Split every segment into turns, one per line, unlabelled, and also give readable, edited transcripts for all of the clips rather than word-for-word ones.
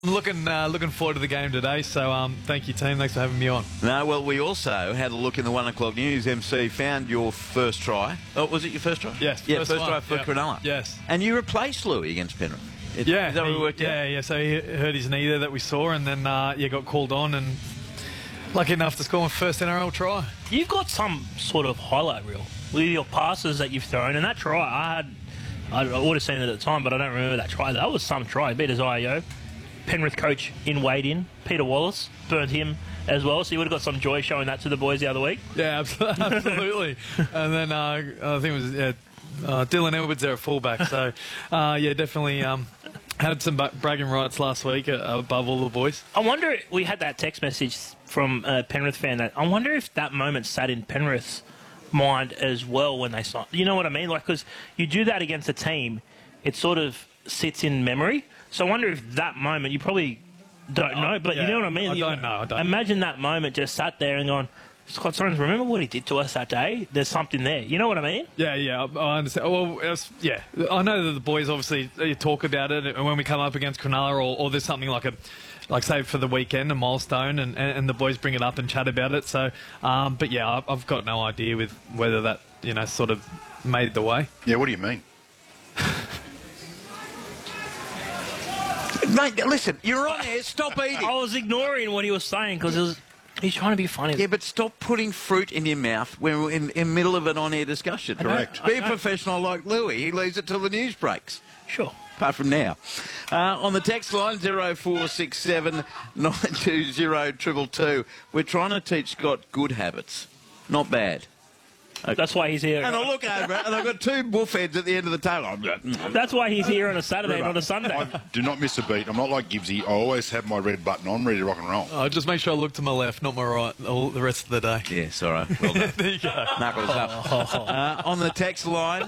Looking forward to the game today, so thank you, team. Thanks for having me on.
No, well, we also had a look in the 1 o'clock news. MC found your first try. Oh, was it your first try?
Yes.
Yeah, first try for Cronulla.
Yes.
And you replaced Louis against Penrith. Is that what it worked out?
Yeah. So he hurt his knee there that we saw, and then got called on, and lucky enough to score my first NRL try.
You've got some sort of highlight reel with your passes that you've thrown, and that try, I would have seen it at the time, but I don't remember that try. That was some try. Beat his IO. Penrith coach in weighed-in, Peter Wallace, burnt him as well, so you would have got some joy showing that to the boys the other week.
Yeah, absolutely. And then I think it was Dylan Edwards there at fullback. So, definitely had some bragging rights last week above all the boys.
I wonder, we had that text message from a Penrith fan, that I wonder if that moment sat in Penrith's mind as well when they signed. You know what I mean? Like, because you do that against a team, it sort of sits in memory. So I wonder if that moment, you probably don't know, but you know what I mean?
I don't know.
Imagine that moment just sat there and gone, Scott Sorensen, remember what he did to us that day? There's something there. You know what I mean?
Yeah, I understand. Well, I know that the boys obviously talk about it when we come up against Cronulla, or there's something like say for the weekend, a milestone, and the boys bring it up and chat about it. So, I've got no idea with whether that sort of made the way.
Yeah, what do you mean?
Mate, listen, you're on here. Stop eating.
I was ignoring what he was saying because he's trying to be funny.
Yeah, but stop putting fruit in your mouth when we're in the middle of an on-air discussion.
Correct.
Be a professional like Louis. He leaves it till the news breaks.
Sure.
Apart from now. On the text line, 0467 920 222. We're trying to teach Scott good habits. Not bad.
Okay. That's why he's here.
And I look over and I've got two buff heads at the end of the table.
That's why he's here on a Saturday, not a Sunday.
I do not miss a beat. I'm not like Gibbsy. I always have my red button on, ready to rock and roll.
Just make sure I look to my left, not my right, all the rest of the day.
Yes, all right. Well done.
There you go.
Knuckles up. On the text line,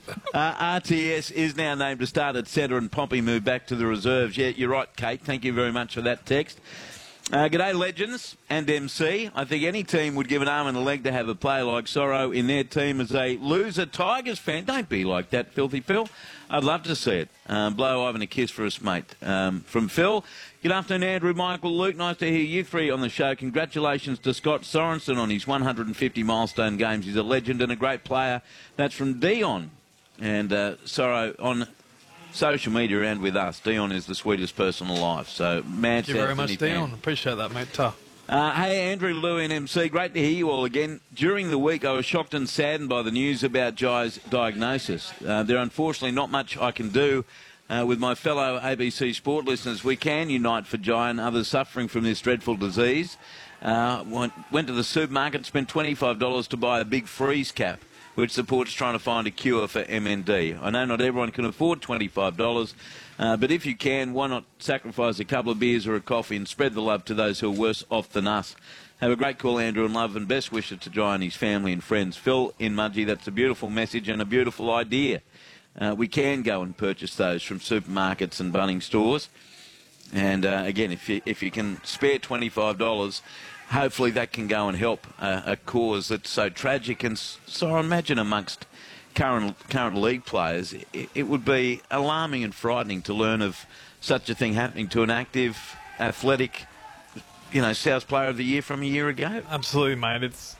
RTS is now named to start at centre and Pompey moved back to the reserves. Yeah, you're right, Kate. Thank you very much for that text. G'day, Legends and MC. I think any team would give an arm and a leg to have a player like Sorrow in their team as a loser Tigers fan. Don't be like that, Filthy Phil. I'd love to see it. Blow Ivan a kiss for us, mate. From Phil. Good afternoon, Andrew, Michael, Luke. Nice to hear you three on the show. Congratulations to Scott Sorensen on his 150 milestone games. He's a legend and a great player. That's from Dion. And Sorrow on social media and with us. Dion is the sweetest person alive. So, mad.
Thank you very much, Dion. Appreciate that, mate. Tough.
Hey, Andrew, Lou and MC. Great to hear you all again. During the week, I was shocked and saddened by the news about Jai's diagnosis. There unfortunately not much I can do. With my fellow ABC Sport listeners, we can unite for Jai and others suffering from this dreadful disease. Went to the supermarket, spent $25 to buy a big freeze cap, which supports trying to find a cure for MND. I know not everyone can afford $25, but if you can, why not sacrifice a couple of beers or a coffee and spread the love to those who are worse off than us. Have a great call, Andrew, and love and best wishes to Jai and his family and friends. Phil in Mudgee, that's a beautiful message and a beautiful idea. We can go and purchase those from supermarkets and Bunnings stores. And again, if you can spare $25, hopefully that can go and help a cause that's so tragic. And so I imagine amongst current league players, it would be alarming and frightening to learn of such a thing happening to an active, athletic, South Player of the Year from a year ago.
Absolutely, mate. It's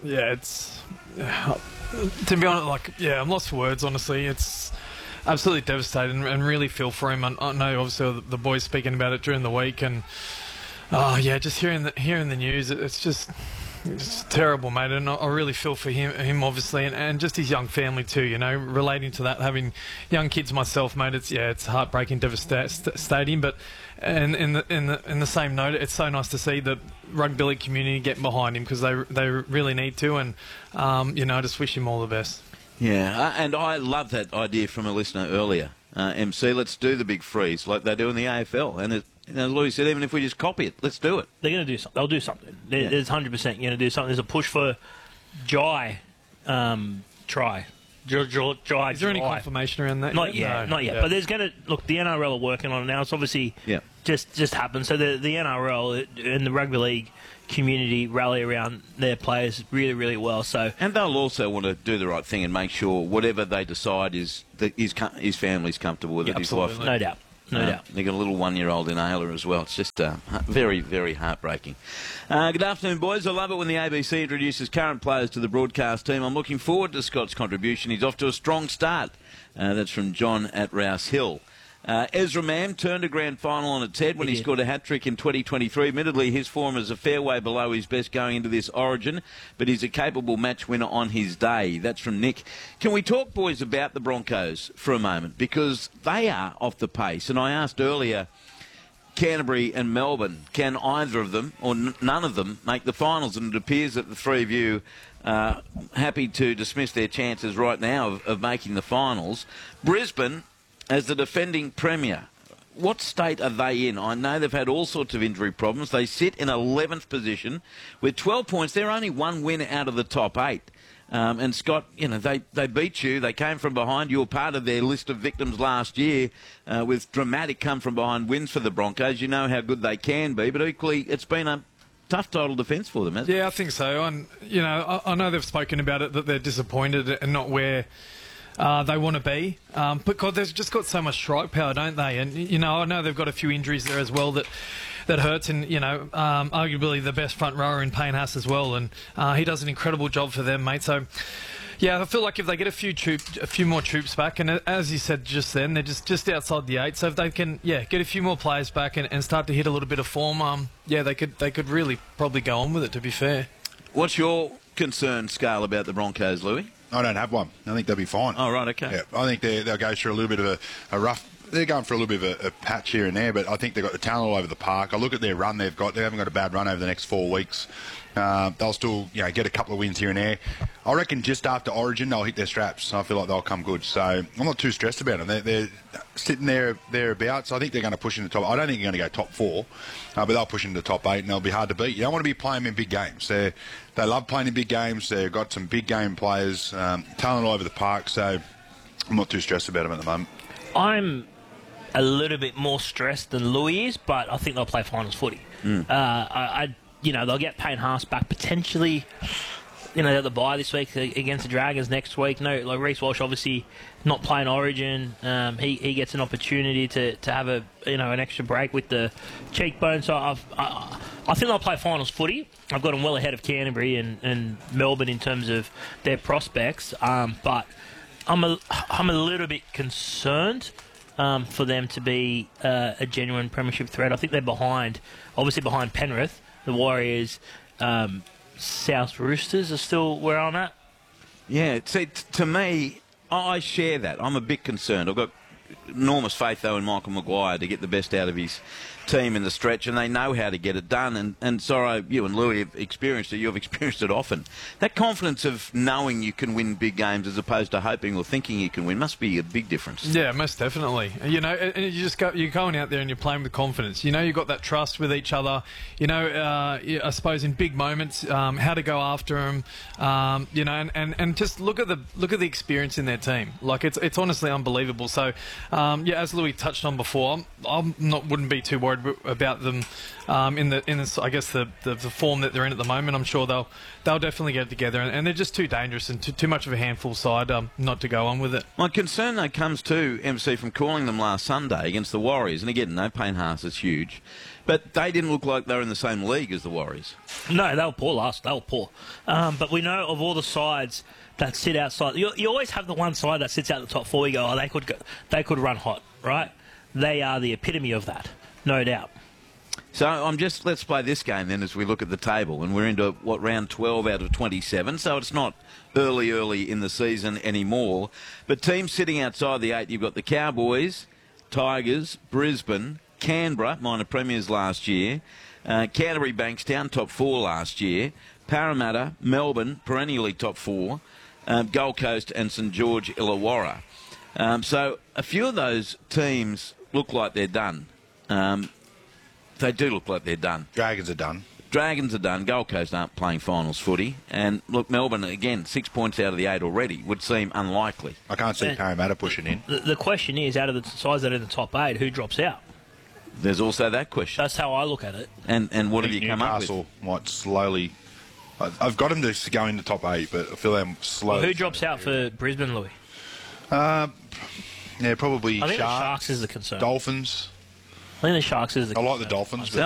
to be honest, I'm lost for words, honestly. It's absolutely devastating and really feel for him. I know, obviously, the boys speaking about it during the week, and just hearing the news, it's terrible, mate. And I really feel for him obviously, and just his young family too. Relating to that, having young kids myself, mate. It's heartbreaking, devastating. But in the same note, it's so nice to see the rugby league community getting behind him because they really need to, and I just wish him all the best.
Yeah, and I love that idea from a listener earlier. MC, let's do the big freeze like they do in the AFL. And Louis said, even if we just copy it, let's do it.
They're going to do something. They'll do something. There's 100% going to do something. There's a push for Jai try. Jai.
Is there any confirmation around that?
Not yet. Not yet. Yeah. But there's going to look. The NRL are working on it now. It's obviously just happened. So the NRL and the rugby league community rally around their players really, really well. So,
and they'll also want to do the right thing and make sure whatever they decide is that his family's comfortable with it.
Absolutely.
His wife.
No doubt. No doubt.
They've got a little 1-year-old in Ayla as well. It's just very, very heartbreaking. Good afternoon, boys. I love it when the ABC introduces current players to the broadcast team. I'm looking forward to Scott's contribution. He's off to a strong start. That's from John at Rouse Hill. Ezra Mam turned a grand final on its head when he scored a hat-trick in 2023. Admittedly, his form is a fair way below his best going into this Origin, but he's a capable match winner on his day. That's from Nick. Can we talk, boys, about the Broncos for a moment? Because they are off the pace. And I asked earlier, Canterbury and Melbourne, can either of them or none of them make the finals? And it appears that the three of you are happy to dismiss their chances right now of making the finals. Brisbane, as the defending premier, what state are they in? I know they've had all sorts of injury problems. They sit in 11th position with 12 points. They're only one win out of the top 8. And Scott, they beat you. They came from behind. You were part of their list of victims last year with dramatic come-from-behind wins for the Broncos. You know how good they can be, but equally it's been a tough total defence for them, hasn't it?
Yeah, I think so. And, I know they've spoken about it, that they're disappointed and not where they want to be. But, God, they've just got so much strike power, don't they? And, I know they've got a few injuries there as well that hurts. And, arguably the best front rower in Payne Haas as well. And he does an incredible job for them, mate. So, yeah, I feel like if they get a few more troops back, and as you said just then, they're just outside the 8. So if they can, get a few more players back and start to hit a little bit of form, they could really probably go on with it, to be fair.
What's your concern, Scale, about the Broncos, Louis?
I don't have one. I think they'll be fine.
Oh, right, okay.
Yeah, I think they'll go through a little bit of a rough... They're going for a little bit of a patch here and there, but I think they've got the talent all over the park. I look at their run they've got. They haven't got a bad run over the next 4 weeks. They'll still get a couple of wins here and there. I reckon just after Origin, they'll hit their straps. I feel like they'll come good. So I'm not too stressed about them. They're sitting thereabouts. I think they're going to push into the top. I don't think they're going to go top 4, but they'll push into the top 8 and they'll be hard to beat. You don't want to be playing them in big games. They love playing in big games. They've got some big game players, talent all over the park. So I'm not too stressed about them at the moment.
I'm a little bit more stressed than Louis is, but I think they'll play finals footy. They'll get Payne Haas back potentially. They'll the bye this week against the Dragons next week. No, like Reece Walsh obviously not playing Origin. He gets an opportunity to have an extra break with the cheekbone. So I think they'll play finals footy. I've got them well ahead of Canterbury and Melbourne in terms of their prospects. But I'm a little bit concerned for them to be a genuine premiership threat. I think they're behind Penrith. The Warriors, South Roosters are still where I'm at.
Yeah, see, to me, I share that. I'm a bit concerned. I've got enormous faith, though, in Michael Maguire to get the best out of his team in the stretch, and they know how to get it done. And sorry, you and Louis have experienced it. You've experienced it often. That confidence of knowing you can win big games as opposed to hoping or thinking you can win must be a big difference.
Yeah, most definitely. And you're going out there and you're playing with confidence. You've got that trust with each other. I suppose in big moments, how to go after them. And just look at the experience in their team. Like it's honestly unbelievable. So, as Louis touched on before, wouldn't be too worried about them in the form that they're in at the moment. I'm sure they'll definitely get it together, and they're just too dangerous and too much of a handful side not to go on with it.
My concern though comes to MC from calling them last Sunday against the Warriors, and again, no Payne Haas is huge, but they didn't look like they were in the same league as the Warriors.
No, they were poor last. They were poor, but we know of all the sides that sit outside. You always have the one side that sits out the top 4. You go, they could run hot, right? They are the epitome of that. No doubt.
So let's play this game then as we look at the table. And we're into, round 12 out of 27. So it's not early in the season anymore. But teams sitting outside the 8, you've got the Cowboys, Tigers, Brisbane, Canberra, minor premiers last year, Canterbury Bankstown, top 4 last year, Parramatta, Melbourne, perennially top 4, Gold Coast and St George Illawarra. So a few of those teams look like they're done. They do look like they're done.
Dragons are done.
Gold Coast aren't playing finals footy. And look, Melbourne, again, 6 points out of the 8 already. Would seem unlikely.
I can't see Parramatta pushing in.
The question is, out of the sides that are in the top 8, who drops out?
There's also that question.
That's how I look at it.
And what have you come up with?
Newcastle might slowly... I've got them to go into top 8, but I feel them slowly...
Well, who drops out for Brisbane, Louis?
Yeah, probably
I think the
Sharks.
Sharks is the concern.
Dolphins.
I think the Sharks is the
I
concern.
like the Dolphins.
I